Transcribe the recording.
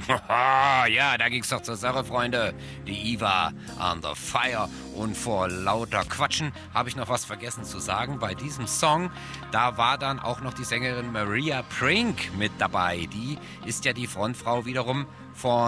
Ja, da ging's doch zur Sache, Freunde. Die Iva under fire. Und vor lauter Quatschen habe ich noch was vergessen zu sagen. Bei diesem Song, da war dann auch noch die Sängerin Maria Prink mit dabei. Die ist ja die Frontfrau wiederum von